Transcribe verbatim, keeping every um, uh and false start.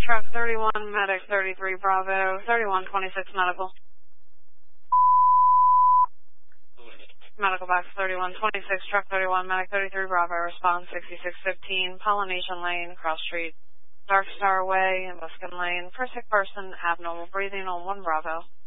Truck thirty-one, Medic thirty-three, Bravo, thirty-one twenty-six Medical. Medical box thirty-one twenty-six, Truck thirty-one, Medic thirty-three, Bravo, response sixty-six fifteen, Polynesian Lane, Cross Street, Dark Star Way, and Buskin Lane. For sick person, abnormal breathing on one Bravo.